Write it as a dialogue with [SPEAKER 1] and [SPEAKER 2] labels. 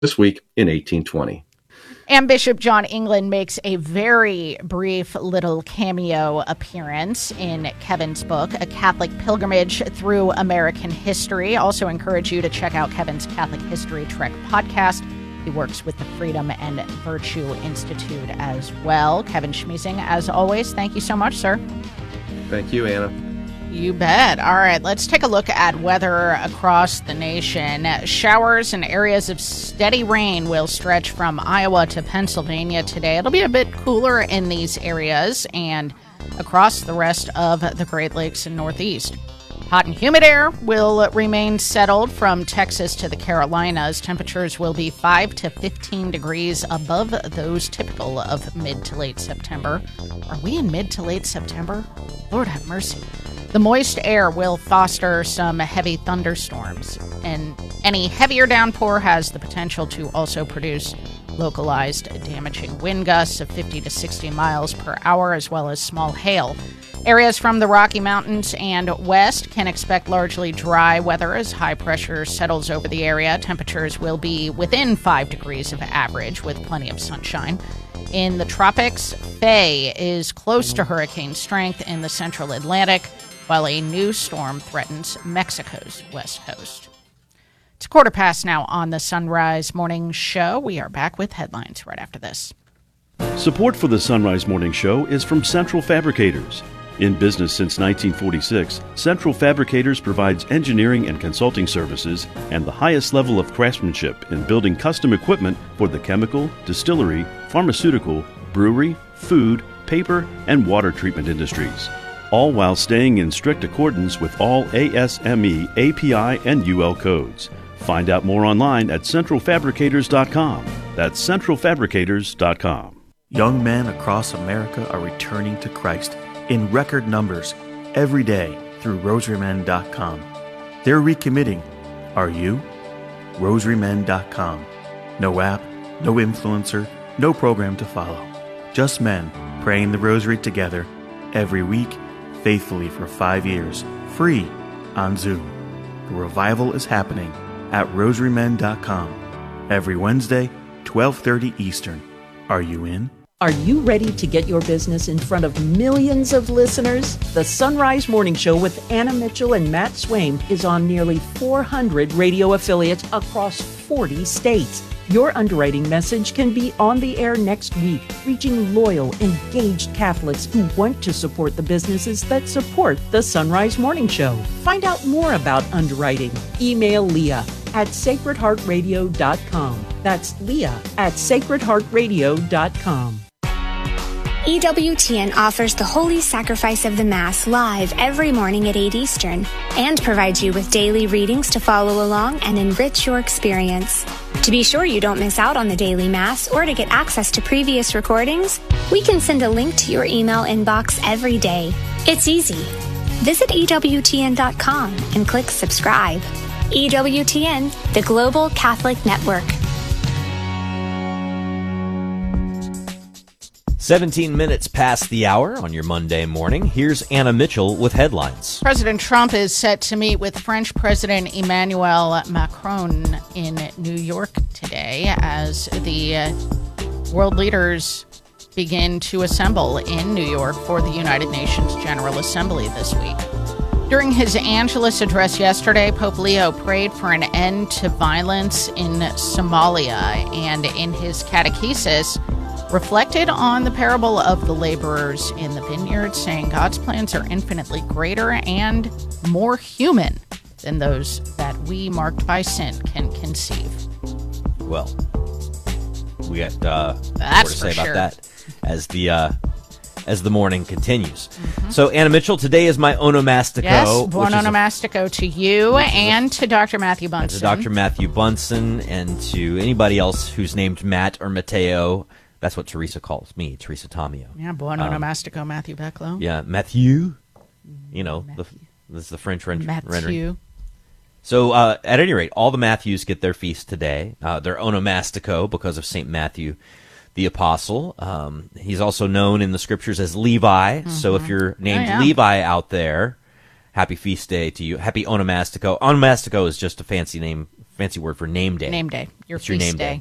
[SPEAKER 1] this week in 1820.
[SPEAKER 2] And Bishop John England makes a very brief little cameo appearance in Kevin's book, A Catholic Pilgrimage Through American History. Also encourage you to check out Kevin's Catholic History Trek podcast. He works with the Freedom and Virtue Institute as well. Kevin Schmiesing, as always, thank you so much, sir.
[SPEAKER 1] Thank you, Anna.
[SPEAKER 2] You bet. All right, let's take a look at weather across the nation. Showers and areas of steady rain will stretch from Iowa to Pennsylvania today. It'll be a bit cooler in these areas and across the rest of the Great Lakes and Northeast. Hot and humid air will remain settled from Texas to the Carolinas. Temperatures will be 5 to 15 degrees above those typical of mid to late September. Are we in mid to late September? Lord have mercy. The moist air will foster some heavy thunderstorms, and any heavier downpour has the potential to also produce localized damaging wind gusts of 50 to 60 miles per hour, as well as small hail. Areas from the Rocky Mountains and west can expect largely dry weather as high pressure settles over the area. Temperatures will be within 5 degrees of average with plenty of sunshine. In the tropics, Faye is close to hurricane strength in the central Atlantic, while a new storm threatens Mexico's west coast. It's 1:15 now on the Sunrise Morning Show. We are back with headlines right after this.
[SPEAKER 3] Support for the Sunrise Morning Show is from Central Fabricators. In business since 1946, Central Fabricators provides engineering and consulting services and the highest level of craftsmanship in building custom equipment for the chemical, distillery, pharmaceutical, brewery, food, paper, and water treatment industries, all while staying in strict accordance with all ASME, API, and UL codes. Find out more online at centralfabricators.com. That's centralfabricators.com.
[SPEAKER 4] Young men across America are returning to Christ in record numbers every day through rosarymen.com. They're recommitting. Are you? rosarymen.com. No app, no influencer, no program to follow. Just men praying the rosary together every week, faithfully for 5 years, free on Zoom. The revival is happening at rosarymen.com every Wednesday, 12:30 Eastern. Are you in?
[SPEAKER 5] Are you ready to get your business in front of millions of listeners? The Sunrise Morning Show with Anna Mitchell and Matt Swaim is on nearly 400 radio affiliates across 40 states. Your underwriting message can be on the air next week, reaching loyal, engaged Catholics who want to support the businesses that support the Sunrise Morning Show. Find out more about underwriting. Email Leah at sacredheartradio.com. That's Leah at sacredheartradio.com.
[SPEAKER 6] EWTN offers the Holy Sacrifice of the Mass live every morning at 8 Eastern and provides you with daily readings to follow along and enrich your experience. To be sure you don't miss out on the daily Mass or to get access to previous recordings, we can send a link to your email inbox every day. It's easy. Visit EWTN.com and click subscribe. EWTN, the Global Catholic Network.
[SPEAKER 7] 17 minutes past the hour on your Monday morning. Here's Anna Mitchell with headlines.
[SPEAKER 2] President Trump is set to meet with French President Emmanuel Macron in New York today as the world leaders begin to assemble in New York for the United Nations General Assembly this week. During his Angelus address yesterday, Pope Leo prayed for an end to violence in Somalia, and in his catechesis, reflected on the parable of the laborers in the vineyard, saying God's plans are infinitely greater and more human than those that we, marked by sin, can conceive.
[SPEAKER 7] Well, we got more to say about that as the morning continues. Mm-hmm. So, Anna Mitchell, today is my onomastico.
[SPEAKER 2] Yes, buon onomastico to you and to Dr. Matthew Bunson.
[SPEAKER 7] And to Dr. Matthew Bunson and to anybody else who's named Matt or Matteo. That's what Teresa calls me, Teresa Tomeo.
[SPEAKER 2] Yeah, buon onomastico, Matthew Becklow.
[SPEAKER 7] Yeah, Matthew. You know, this is the French rendering.
[SPEAKER 2] Matthew.
[SPEAKER 7] So, at any rate, all the Matthews get their feast today. They're onomastico because of St. Matthew the Apostle. He's also known in the Scriptures as Levi. Mm-hmm. So if you're named Levi out there, happy feast day to you. Happy onomastico. Onomastico is just a fancy name fancy word for name day.
[SPEAKER 2] Name day. Your
[SPEAKER 7] It's your
[SPEAKER 2] feast
[SPEAKER 7] name day.